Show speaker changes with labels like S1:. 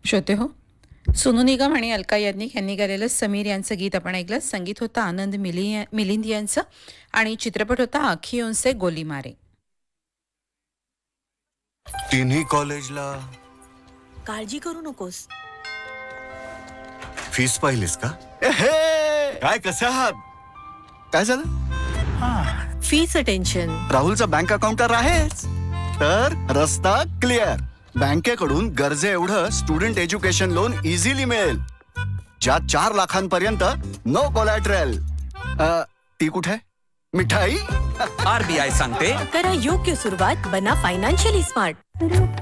S1: श्रोते हो, सोनू निगम आणि अलका याज्ञिक यांनी गायलेलं समीर यांचं गीत आपण ऐकलं. संगीत होतं आनंद मिलिंद यांचं आणि चित्रपट होता आखियों से गोली मारे.
S2: तिन्ही कॉलेजला
S3: काळजी करू नकोस.
S2: फीस पाहिलीस का? काय कसे आहात? काय झालं?
S3: फीचं टेन्शन.
S4: राहुलचा बँक अकाउंट तर आहेच, तर रस्ता क्लिअर. बँकेकडून गरजे एवढं स्टुडंट एज्युकेशन लोन इझिली मिळेल, ज्यात 4 लाखांपर्यंत नो कोलॅटरल. ती कुठे मिठाई?
S5: RBI सांगते,
S3: करा योग्य सुरुवात, बना फायनान्शियली स्मार्ट.